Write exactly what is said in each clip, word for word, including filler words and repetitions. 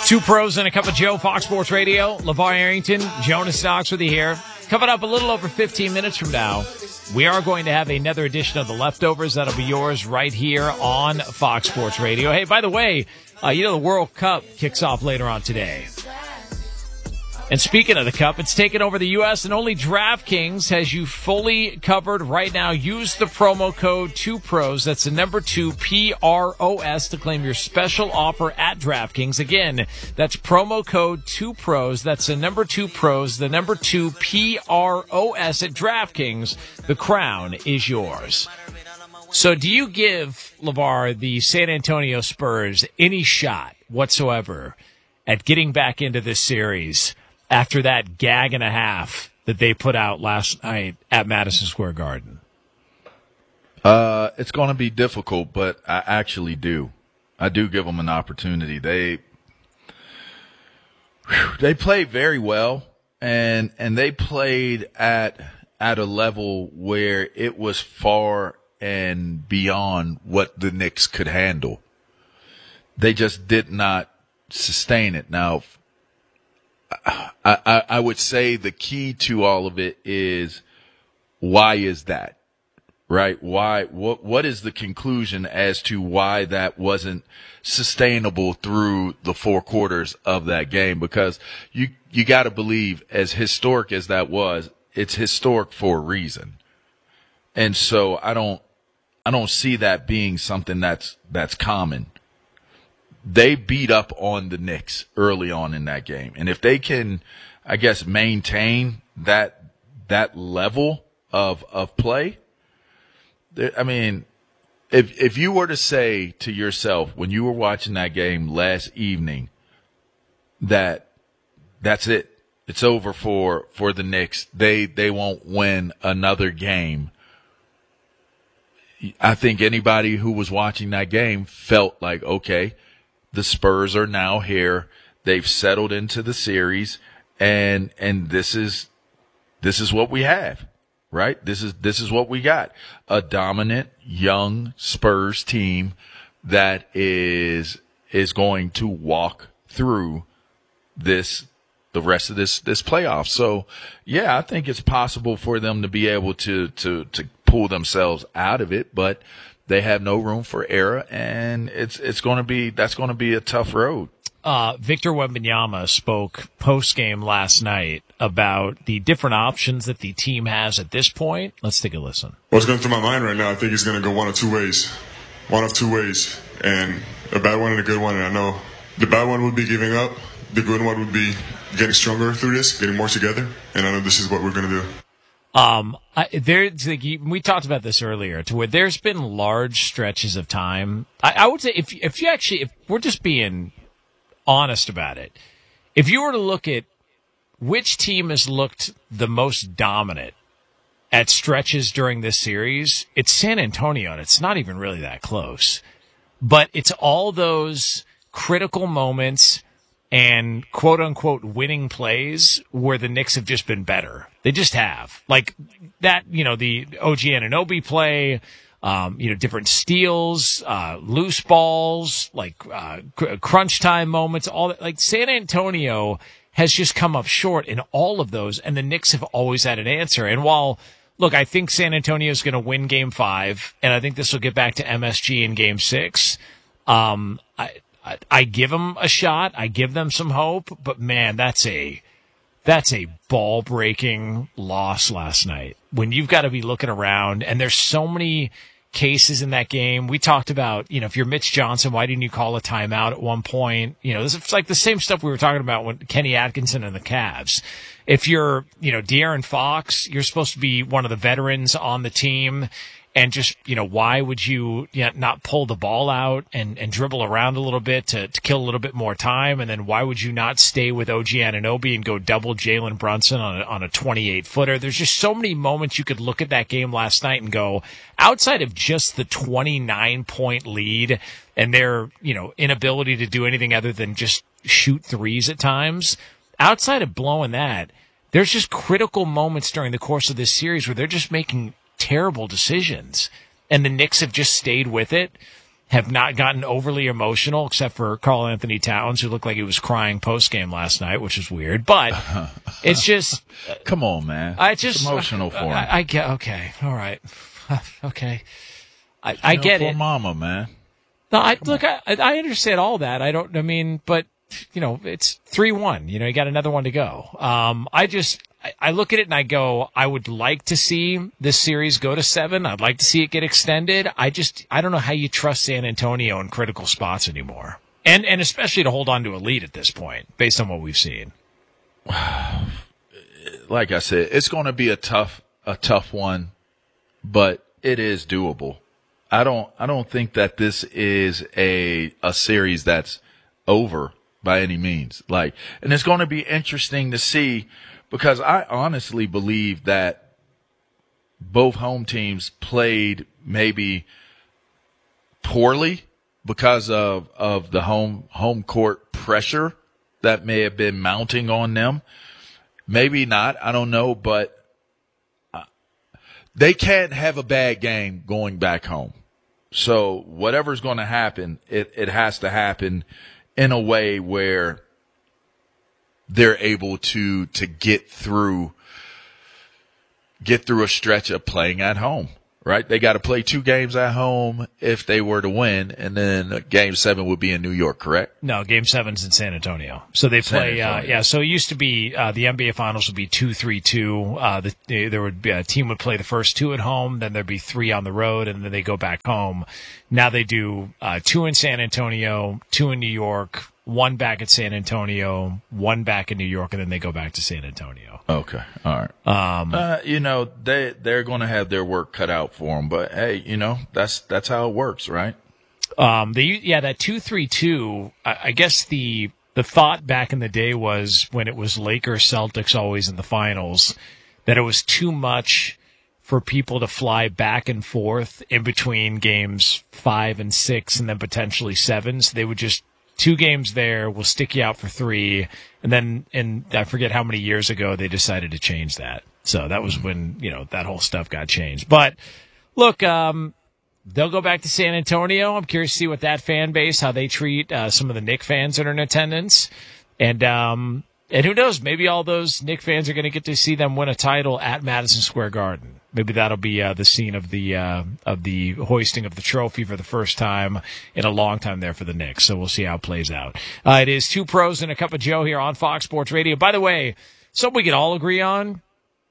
Two pros and a cup of Joe, Fox Sports Radio. LeVar Arrington, Jonas Knox with you here. Coming up a little over fifteen minutes from now, we are going to have another edition of The Leftovers. That'll be yours right here on Fox Sports Radio. Hey, by the way, uh, you know the World Cup kicks off later on today. And speaking of the Cup, it's taken over the U S and only DraftKings has you fully covered right now. Use the promo code two pros. That's the number two, P R O S, to claim your special offer at DraftKings. Again, that's promo code two pros. That's the number two pros, the number two, P R O S at DraftKings. The crown is yours. So do you give, LeVar, the San Antonio Spurs any shot whatsoever at getting back into this series after that gag and a half that they put out last night at Madison Square Garden? Uh, it's going to be difficult, but I actually do. I do give them an opportunity. They whew, they played very well, and and they played at at a level where it was far and beyond what the Knicks could handle. They just did not sustain it. Now, I, I, I would say the key to all of it is, why is that, right? Why, what, what is the conclusion as to why that wasn't sustainable through the four quarters of that game? Because you, you got to believe, as historic as that was, it's historic for a reason. And so I don't, I don't see that being something that's, that's common. They beat up on the Knicks early on in that game. And if they can, I guess, maintain that that level of of play, I mean, if if you were to say to yourself when you were watching that game last evening that that's it, it's over for, for the Knicks, they they won't win another game, I think anybody who was watching that game felt like, okay, the Spurs are now here. They've settled into the series, and and this is this is what we have, right? This is this is what we got. A dominant young Spurs team that is is going to walk through this the rest of this this playoff. So, yeah, I think it's possible for them to be able to to to pull themselves out of it, but they have no room for error, and it's it's going to be that's going to be a tough road. Uh, Victor Wembanyama spoke post-game last night about the different options that the team has at this point. Let's take a listen. What's going through my mind right now, I think it's going to go one of two ways. One of two ways, and a bad one and a good one. And I know the bad one would be giving up. The good one would be getting stronger through this, getting more together, and I know this is what we're going to do. Um, I, there's like, we talked about this earlier, to where there's been large stretches of time. I, I would say if if you actually, if we're just being honest about it, if you were to look at which team has looked the most dominant at stretches during this series, it's San Antonio, and it's not even really that close. But it's all those critical moments and quote-unquote winning plays where the Knicks have just been better. They just have. Like that, you know, the O G Anunoby play, um, you know, different steals, uh, loose balls, like uh, cr- crunch time moments, all that. Like San Antonio has just come up short in all of those, and the Knicks have always had an answer. And while, look, I think San Antonio is going to win Game five, and I think this will get back to M S G in Game six, um, I I give them a shot. I give them some hope, but man, that's a that's a ball-breaking loss last night. When you've got to be looking around, and there's so many cases in that game. We talked about, you know, if you're Mitch Johnson, why didn't you call a timeout at one point? You know, it's like the same stuff we were talking about when Kenny Atkinson and the Cavs. If you're, you know, De'Aaron Fox, you're supposed to be one of the veterans on the team. And just, you know, why would you, you know, not pull the ball out and, and dribble around a little bit to, to kill a little bit more time? And then why would you not stay with O G Anunoby and go double Jalen Brunson on a, on a twenty-eight footer? There's just so many moments you could look at that game last night and go, outside of just the twenty-nine point lead and their, you know, inability to do anything other than just shoot threes at times, outside of blowing that, there's just critical moments during the course of this series where they're just making terrible decisions, and the Knicks have just stayed with it. have not gotten overly emotional, except for Karl Anthony Towns, who looked like he was crying post-game last night, which is weird. But it's just... Come on, man. I just... It's emotional for him. I, I get... Okay. All right. Okay. I, You I know, get for it. mama, man. No, I look. I, I understand all that. I don't. I mean, but you know, it's three one. You know, you got another one to go. Um, I just. I, I look at it and I go, I would like to see this series go to seven. I'd like to see it get extended. I just. I don't know how you trust San Antonio in critical spots anymore, and and especially to hold on to a lead at this point, based on what we've seen. Like I said, it's going to be a tough, a tough one, but it is doable. I don't, I don't think that this is a, a series that's over by any means. Like, and it's going to be interesting to see because I honestly believe that both home teams played maybe poorly because of, of the home, home court pressure that may have been mounting on them. Maybe not. I don't know, but they can't have a bad game going back home. So whatever's going to happen, it, it has to happen in a way where they're able to, to get through, get through a stretch of playing at home, right? They got to play two games at home if they were to win. And then game seven would be in New York, correct? No, game seven's in San Antonio. So they play, uh, yeah, so it used to be, uh, the N B A finals would be two, three, two. Uh, the, there would be a team would play the first two at home, then there'd be three on the road, and then they go back home. Now they do, uh, two in San Antonio, two in New York, one back at San Antonio, one back in New York, and then they go back to San Antonio. Okay. All right. Um, uh, you know, they, they're going to have their work cut out for them, but hey, you know, that's, that's how it works, right? Um, they, yeah, that two, three, two, I, I guess the, the thought back in the day was when it was Lakers Celtics always in the finals, that it was too much for people to fly back and forth in between games five and six and then potentially seven. So they would just, two games there, we'll stick you out for three. And then, and I forget how many years ago they decided to change that. So that was when, you know, that whole stuff got changed. But look, um, they'll go back to San Antonio. I'm curious to see what that fan base, how they treat uh, some of the Knicks fans that are in attendance. And, um, and who knows, maybe all those Knicks fans are going to get to see them win a title at Madison Square Garden. Maybe that'll be uh, the scene of the uh, of the hoisting of the trophy for the first time in a long time there for the Knicks. So we'll see how it plays out. Uh, it is Two Pros and a Cup of Joe here on Fox Sports Radio. By the way, something we can all agree on,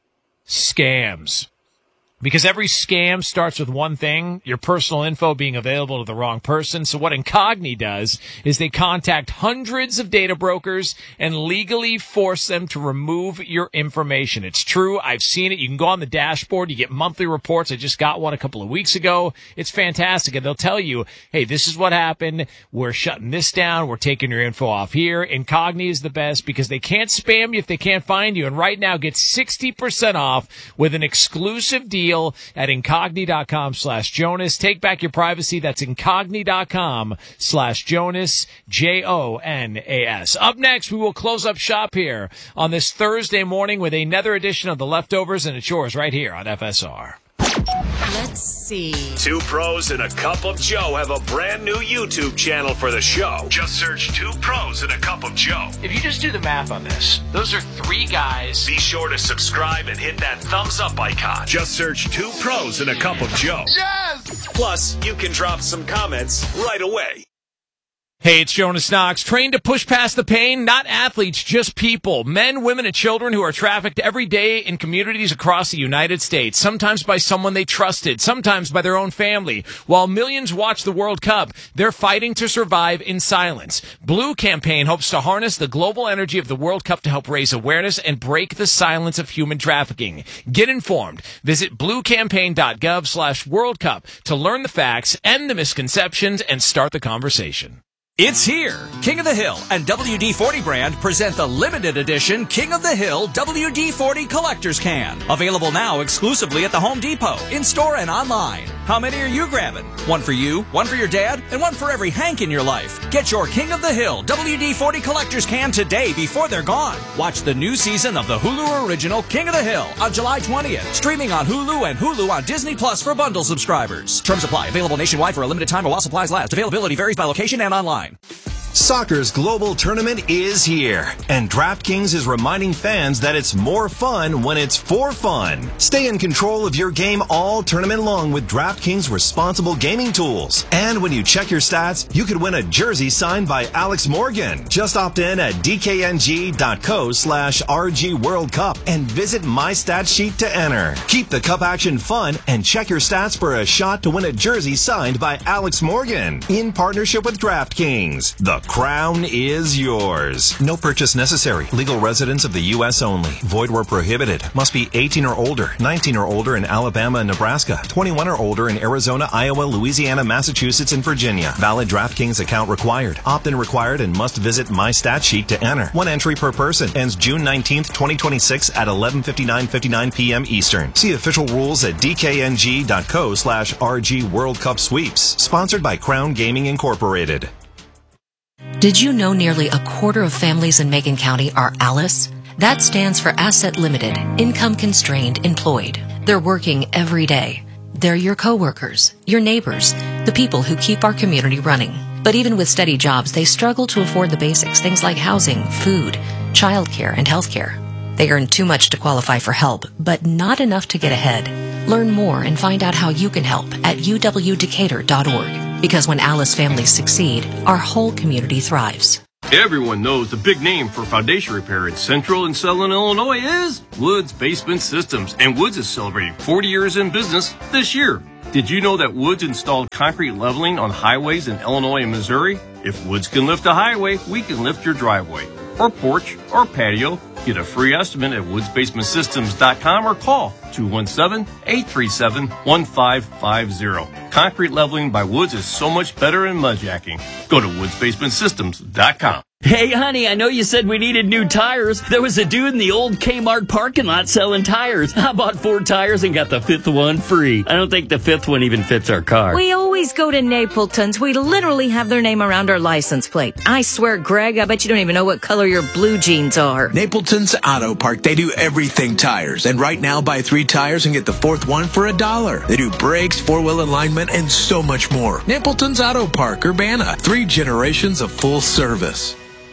scams. Because every scam starts with one thing, your personal info being available to the wrong person. So what Incogni does is they contact hundreds of data brokers and legally force them to remove your information. It's true. I've seen it. You can go on the dashboard. You get monthly reports. I just got one a couple of weeks ago. It's fantastic. And they'll tell you, hey, this is what happened. We're shutting this down. We're taking your info off here. Incogni is the best because they can't spam you if they can't find you. And right now, get sixty percent off with an exclusive deal at incogni.com slash Jonas. Take back your privacy. That's incogni.com slash Jonas, J O N A S. Up next, we will close up shop here on this Thursday morning with another edition of The Leftovers, and it's yours right here on F S R. Let's see. Two Pros and a Cup of Joe have a brand new YouTube channel for the show. Just search Two Pros and a Cup of Joe. If you just do the math on this, those are three guys. Be sure to subscribe and hit that thumbs up icon. Just search Two Pros and a Cup of Joe. Yes! Plus, you can drop some comments right away. Hey, it's Jonas Knox. Trained to push past the pain? Not athletes, just people. Men, women, and children who are trafficked every day in communities across the United States. Sometimes by someone they trusted, sometimes by their own family. While millions watch the World Cup, they're fighting to survive in silence. Blue Campaign hopes to harness the global energy of the World Cup to help raise awareness and break the silence of human trafficking. Get informed. Visit bluecampaign.gov slash World Cup to learn the facts, end the misconceptions, and start the conversation. It's here. King of the Hill and W D forty brand present the limited edition King of the Hill W D forty Collector's Can. Available now exclusively at the Home Depot, in-store and online. How many are you grabbing? One for you, one for your dad, and one for every Hank in your life. Get your King of the Hill W D forty Collector's Can today before they're gone. Watch the new season of the Hulu original King of the Hill on July twentieth. Streaming on Hulu and Hulu on Disney Plus for bundle subscribers. Terms apply. Available nationwide for a limited time or while supplies last. Availability varies by location and online. Soccer's global tournament is here, and DraftKings is reminding fans that it's more fun when it's for fun. Stay in control of your game all tournament long with DraftKings responsible gaming tools. And when you check your stats, you could win a jersey signed by Alex Morgan. Just opt in at dkng.co slash RG World Cup and visit My Stat Sheet to enter. Keep the cup action fun and check your stats for a shot to win a jersey signed by Alex Morgan in partnership with DraftKings. The crown is yours. No purchase necessary. Legal residents of the U S only. Void where prohibited. Must be eighteen or older, nineteen or older in Alabama and Nebraska, twenty-one or older in Arizona, Iowa, Louisiana, Massachusetts, and Virginia. Valid DraftKings account required. Opt-in required and must visit My Stat Sheet to enter. One entry per person. Ends June nineteenth, twenty twenty-six at eleven fifty-nine fifty-nine p.m. Eastern. See official rules at dkng.co slash RG World Cup Sweeps. Sponsored by Crown Gaming Incorporated. Did you know nearly a quarter of families in Macon County are A L I C E? That stands for Asset Limited, Income Constrained Employed. They're working every day. They're your coworkers, your neighbors, the people who keep our community running. But even with steady jobs, they struggle to afford the basics, things like housing, food, childcare, and healthcare. They earn too much to qualify for help, but not enough to get ahead. Learn more and find out how you can help at u w decatur dot org. Because when A L I C E families succeed, our whole community thrives. Everyone knows the big name for foundation repair in Central and Southern Illinois is Woods Basement Systems, and Woods is celebrating forty years in business this year. Did you know that Woods installed concrete leveling on highways in Illinois and Missouri? If Woods can lift a highway, we can lift your driveway, or porch, or patio. Get a free estimate at woods basement systems dot com or call two one seven, eight three seven, one five five zero. Concrete leveling by Woods is so much better than mudjacking. Go to woods basement systems dot com. Hey, honey, I know you said we needed new tires. There was a dude in the old Kmart parking lot selling tires. I bought four tires and got the fifth one free. I don't think the fifth one even fits our car. We always go to Napleton's. We literally have their name around our license plate. I swear, Greg, I bet you don't even know what color your blue jeans are. Napleton's Auto Park. They do everything tires. And right now, buy three tires and get the fourth one for a dollar. They do brakes, four-wheel alignment, and so much more. Napleton's Auto Park, Urbana. Three generations of full service.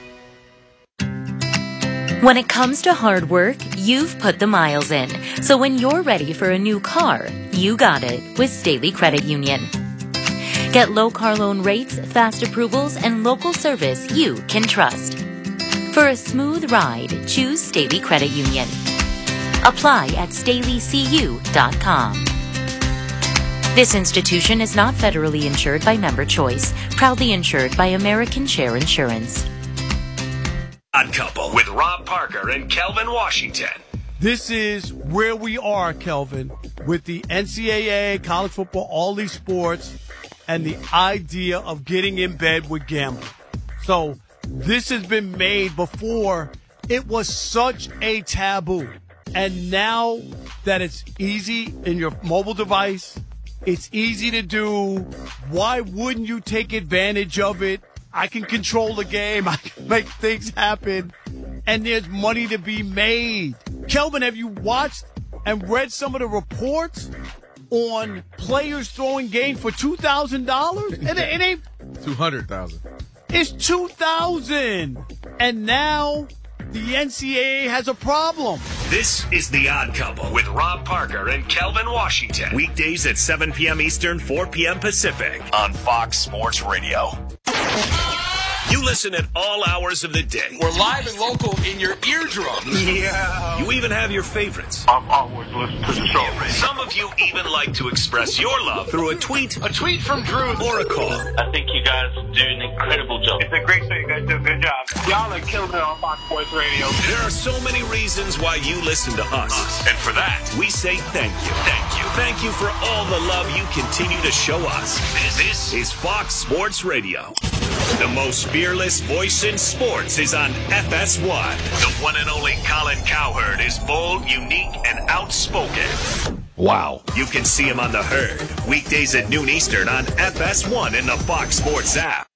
When it comes to hard work, you've put the miles in. So when you're ready for a new car, you got it with Staley Credit Union. Get low car loan rates, fast approvals, and local service you can trust. For a smooth ride, choose Staley Credit Union. Apply at staley c u dot com. This institution is not federally insured by Member Choice, proudly insured by American Share Insurance. Odd Couple with Rob Parker and Kelvin Washington. This is where we are, Kelvin, with the N C double A, college football, all these sports, and the idea of getting in bed with gambling. So this has been made before. It was such a taboo. And now that it's easy in your mobile device, it's easy to do. Why wouldn't you take advantage of it? I can control the game. I can make things happen. And there's money to be made. Kelvin, have you watched and read some of the reports on players throwing games for two thousand dollars? It, it ain't two hundred thousand dollars. It's two thousand dollars. And now the N C double A has a problem. This is The Odd Couple with Rob Parker and Kelvin Washington. Weekdays at seven p.m. Eastern, four p.m. Pacific on Fox Sports Radio. You listen at all hours of the day. We're live and local in your eardrums. Yeah. You even have your favorites. I've always listened to the show. Some of you even like to express your love through a tweet, a tweet from Drew, or a call. I think you guys do an incredible job. It's a great show. You guys do a good job. Y'all are killing it on Fox Sports Radio. There are so many reasons why you listen to us. And for that, we say thank you. Thank you. Thank you for all the love you continue to show us. This is Fox Sports Radio. The most fearless voice in sports is on F S one. The one and only Colin Cowherd is bold, unique, and outspoken. Wow. You can see him on The Herd, weekdays at noon Eastern on F S one in the Fox Sports app.